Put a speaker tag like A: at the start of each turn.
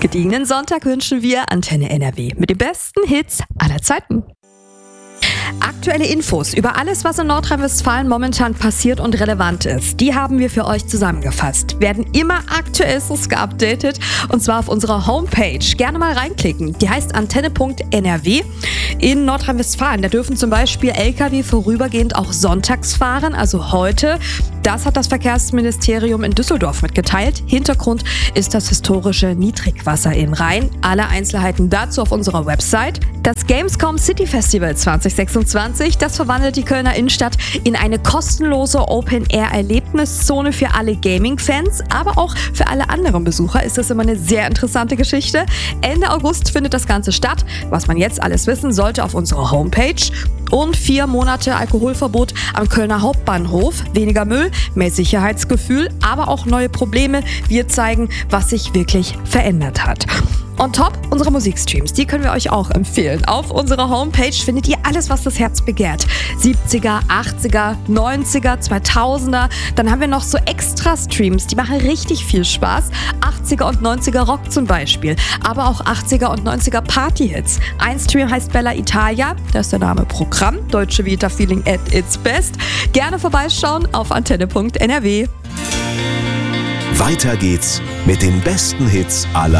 A: Gediegenen Sonntag wünschen wir Antenne NRW mit den besten Hits aller Zeiten. Aktuelle Infos über alles, was in Nordrhein-Westfalen momentan passiert und relevant ist, die haben wir für euch zusammengefasst. Werden immer aktuellstes geupdatet und zwar auf unserer Homepage. Gerne mal reinklicken. Die heißt antenne.nrw. In Nordrhein-Westfalen, da dürfen zum Beispiel Lkw vorübergehend auch sonntags fahren, also heute. Das hat das Verkehrsministerium in Düsseldorf mitgeteilt. Hintergrund ist das historische Niedrigwasser im Rhein. Alle Einzelheiten dazu auf unserer Website. Das Gamescom City Festival 2026, das verwandelt die Kölner Innenstadt in eine kostenlose Open-Air-Erlebniszone für alle Gaming-Fans, aber auch für alle anderen Besucher ist das immer eine sehr interessante Geschichte. Ende August findet das Ganze statt. Was man jetzt alles wissen sollte, auf unserer Homepage. Und 4 Monate Alkoholverbot am Kölner Hauptbahnhof. Weniger Müll, mehr Sicherheitsgefühl, aber auch neue Probleme. Wir zeigen, was sich wirklich verändert hat. On top unsere Musikstreams, die können wir euch auch empfehlen. Auf unserer Homepage findet ihr alles, was das Herz begehrt. 70er, 80er, 90er, 2000er. Dann haben wir noch so extra Streams, die machen richtig viel Spaß. 80er und 90er Rock zum Beispiel, aber auch 80er und 90er Partyhits. Ein Stream heißt Bella Italia, da ist der Name Programm, Deutsche Vita Feeling at its best. Gerne vorbeischauen auf antenne.nrw.
B: Weiter geht's mit den besten Hits aller